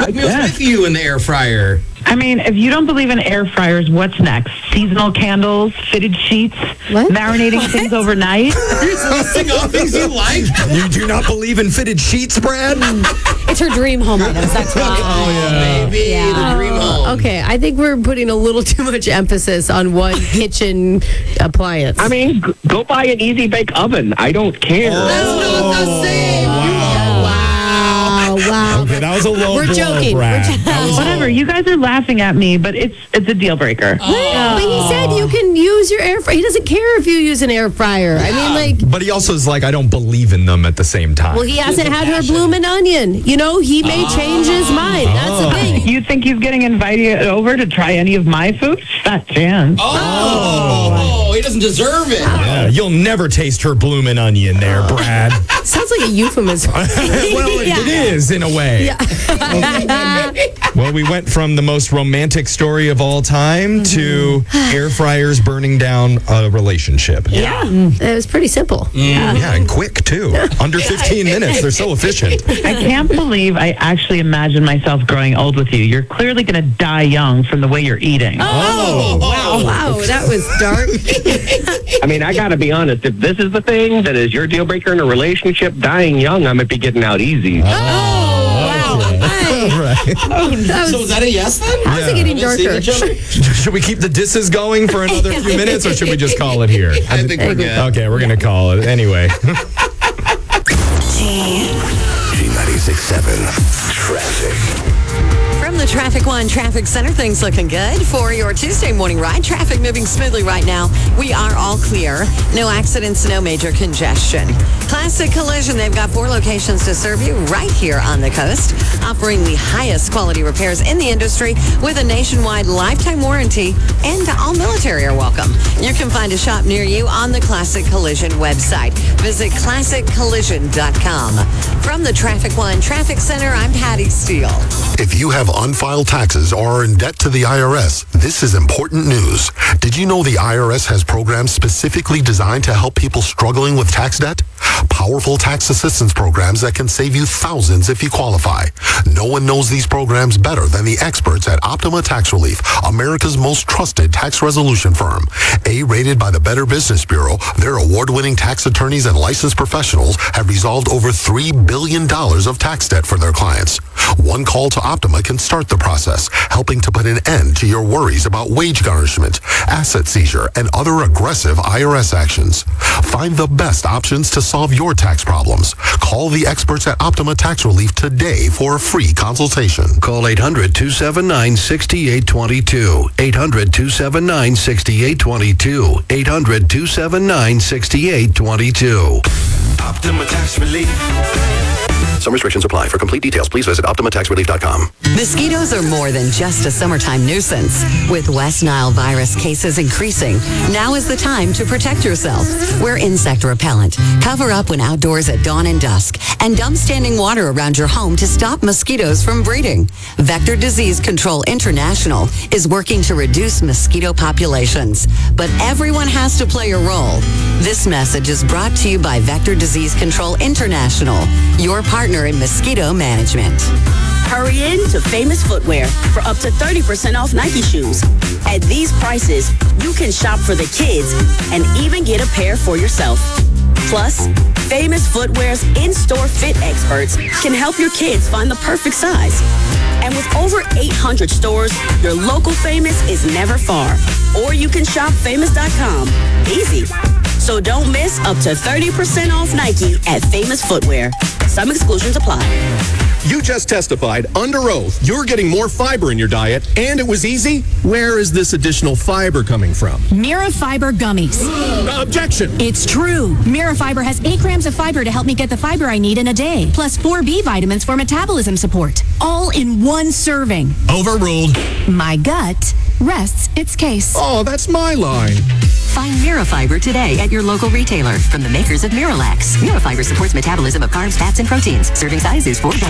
cook meals with you in the air fryer. I mean, if you don't believe in air fryers, what's next? Seasonal candles, fitted sheets, marinating things overnight? You're listing all things you like? You do not believe in fitted sheets, Brad? It's her dream home items. That's why. Baby, the dream home. Okay, I think we're putting a little too much emphasis on one kitchen appliance. I mean, go buy an Easy Bake Oven. I don't care. That's not the same. Wow. Okay, that was a low We're blow, joking. Brad. Whatever, you guys are laughing at me, but it's a deal breaker. But he said you can use your air fryer. He doesn't care if you use an air fryer. I mean, like... But he also is like, I don't believe in them at the same time. Well, he hasn't had her bloomin' onion. You know, he may change his mind. That's the thing. You think he's getting invited over to try any of my food? Fat chance. Oh, he doesn't deserve it. Yeah, you'll never taste her bloomin' onion there, Brad. Sounds like a euphemism. Well, it is in a way. Well, we went from the most romantic story of all time to air fryers burning down a relationship. Yeah. It was pretty simple. Yeah, and quick, too. Under 15 minutes. They're so efficient. I can't believe I actually imagined myself growing old with you. You're clearly going to die young from the way you're eating. Oh, wow. That was dark. I mean, I got to be honest. If this is the thing that is your deal breaker in a relationship, dying young, I might be getting out easy. So is that a yes then? How's it getting darker? Should we keep the disses going for another few minutes, or should we just call it here? I think we're good. Okay, we're going to call it. Anyway. G96.7 Traffic. From the Traffic One Traffic Center, things looking good for your Tuesday morning ride. Traffic moving smoothly right now. We are all clear. No accidents, no major congestion. Classic Collision, they've got 4 locations to serve you right here on the coast, offering the highest quality repairs in the industry with a nationwide lifetime warranty, and all military are welcome. You can find a shop near you on the Classic Collision website. Visit ClassicCollision.com. From the Traffic One Traffic Center, I'm Patty Steele. If you have unfiled taxes or are in debt to the IRS, this is important news. Did you know the IRS has programs specifically designed to help people struggling with tax debt? Powerful tax assistance programs that can save you thousands if you qualify. No one knows these programs better than the experts at Optima Tax Relief, America's most trusted tax resolution firm. A-rated by the Better Business Bureau, their award-winning tax attorneys and licensed professionals have resolved over $3 billion of tax debt for their clients. One call to Optima can start the process, helping to put an end to your worries about wage garnishment, asset seizure, and other aggressive IRS actions. Find the best options to solve your tax problems. Call the experts at Optima Tax Relief today for a free consultation. Call 800-279-6822. 800-279-6822. 800-279-6822. Optima Tax Relief. Some restrictions apply. For complete details, please visit OptimaTaxRelief.com. Mosquitoes are more than just a summertime nuisance. With West Nile virus cases increasing, now is the time to protect yourself. Wear insect repellent, cover up when outdoors at dawn and dusk, and dump standing water around your home to stop mosquitoes from breeding. Vector Disease Control International is working to reduce mosquito populations, but everyone has to play a role. This message is brought to you by Vector Disease Control International, your partner in mosquito management. Hurry in to Famous Footwear for up to 30% off Nike shoes. At these prices, you can shop for the kids and even get a pair for yourself. Plus, Famous Footwear's in-store fit experts can help your kids find the perfect size. And with over 800 stores, your local Famous is never far. Or you can shop famous.com. Easy. So don't miss up to 30% off Nike at Famous Footwear. Some exclusions apply. You just testified under oath you're getting more fiber in your diet, and it was easy. Where is this additional fiber coming from? Mirafiber gummies. Objection. It's true. Mirafiber has 8 grams of fiber to help me get the fiber I need in a day, plus 4 B vitamins for metabolism support, all in one serving. Overruled. My gut rests its case. Oh, that's my line. Find Mirafiber today at your local retailer from the makers of Miralax. Mirafiber supports metabolism of carbs, fats, and proteins. Serving size is 4 grams.